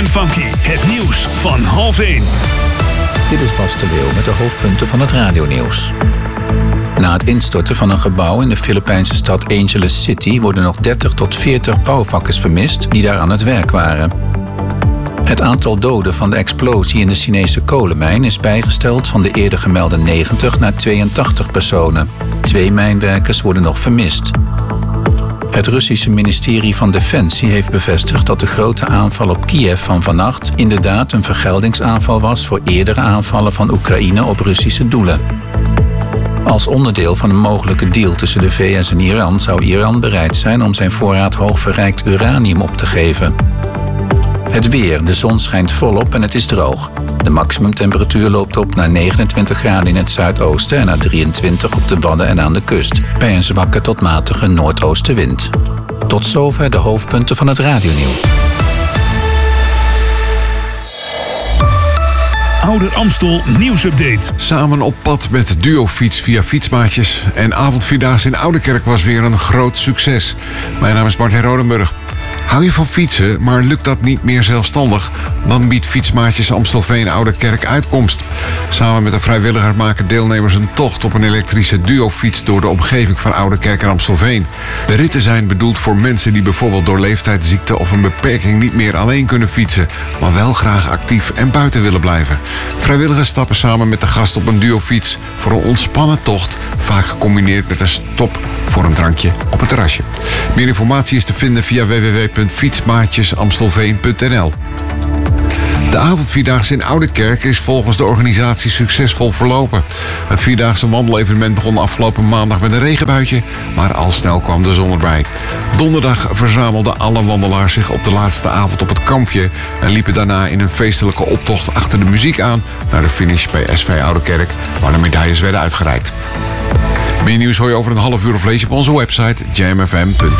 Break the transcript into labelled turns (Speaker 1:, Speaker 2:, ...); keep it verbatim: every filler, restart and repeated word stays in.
Speaker 1: en Funky. Het nieuws van half één.
Speaker 2: Dit is Bas de Leeuw met de hoofdpunten van het radionieuws. Na het instorten van een gebouw in de Filipijnse stad Angeles City worden nog dertig tot veertig bouwvakkers vermist die daar aan het werk waren. Het aantal doden van de explosie in de Chinese kolenmijn is bijgesteld van de eerder gemelde negentig naar tweeëntachtig personen. Twee mijnwerkers worden nog vermist. Het Russische ministerie van Defensie heeft bevestigd dat de grote aanval op Kiev van vannacht inderdaad een vergeldingsaanval was voor eerdere aanvallen van Oekraïne op Russische doelen. Als onderdeel van een mogelijke deal tussen de V S en Iran zou Iran bereid zijn om zijn voorraad hoogverrijkt uranium op te geven. Het weer, de zon schijnt volop en het is droog. De maximumtemperatuur loopt op naar negenentwintig graden in het zuidoosten en naar drieëntwintig op de Wadden en aan de kust, bij een zwakke tot matige noordoostenwind. Tot zover de hoofdpunten van het radionieuws.
Speaker 1: Ouder Amstel nieuwsupdate.
Speaker 3: Samen op pad met duofiets via Fietsmaatjes. En avondvierdaagse in Oudekerk was weer een groot succes. Mijn naam is Martin Rodenburg. Hou je van fietsen, maar lukt dat niet meer zelfstandig? Dan biedt Fietsmaatjes Amstelveen Oudekerk uitkomst. Samen met een vrijwilliger maken deelnemers een tocht op een elektrische duofiets door de omgeving van Oudekerk en Amstelveen. De ritten zijn bedoeld voor mensen die bijvoorbeeld door leeftijd, ziekte of een beperking niet meer alleen kunnen fietsen, maar wel graag actief en buiten willen blijven. Vrijwilligers stappen samen met de gast op een duofiets voor een ontspannen tocht, vaak gecombineerd met een stop voor een drankje op het terrasje. Meer informatie is te vinden via w w w punt fietsmaatjesamstelveen punt n l. De avondvierdaagse in Oudekerk is volgens de organisatie succesvol verlopen. Het vierdaagse wandelevenement begon afgelopen maandag met een regenbuitje, maar al snel kwam de zon erbij. Donderdag verzamelden alle wandelaars zich op de laatste avond op het kampje en liepen daarna in een feestelijke optocht achter de muziek aan naar de finish bij S V Oudekerk, waar de medailles werden uitgereikt. Meer nieuws hoor je over een half uur of lees je op onze website jam f m punt